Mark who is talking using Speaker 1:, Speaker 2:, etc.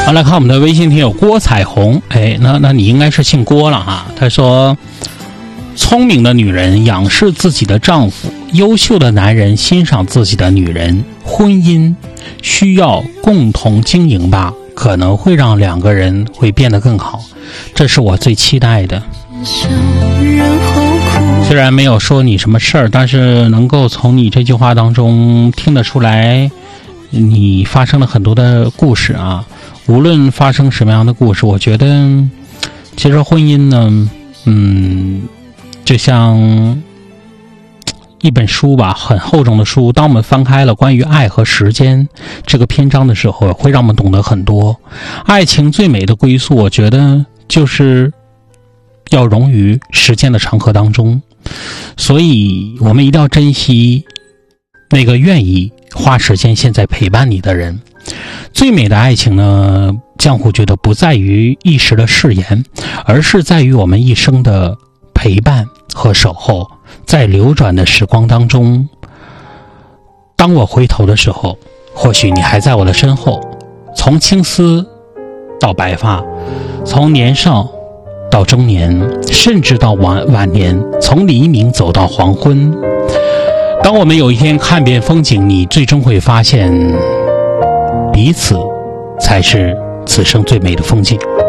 Speaker 1: 好，来看我们的微信听友郭彩虹，那你应该是姓郭了哈。他说，聪明的女人仰视自己的丈夫，优秀的男人欣赏自己的女人。婚姻需要共同经营吧，可能会让两个人会变得更好，这是我最期待的。虽然没有说你什么事儿，但是能够从你这句话当中听得出来，你发生了很多的故事啊。无论发生什么样的故事，我觉得其实婚姻呢，就像一本书吧，很厚重的书。当我们翻开了关于爱和时间这个篇章的时候，会让我们懂得很多。爱情最美的归宿，我觉得就是要融于时间的长河当中。所以我们一定要珍惜那个愿意花时间现在陪伴你的人。最美的爱情呢，江湖觉得不在于一时的誓言，而是在于我们一生的陪伴和守候。在流转的时光当中，当我回头的时候，或许你还在我的身后。从青丝到白发，从年少到中年，甚至到晚年，从黎明走到黄昏。当我们有一天看遍风景，你最终会发现，彼此才是此生最美的风景。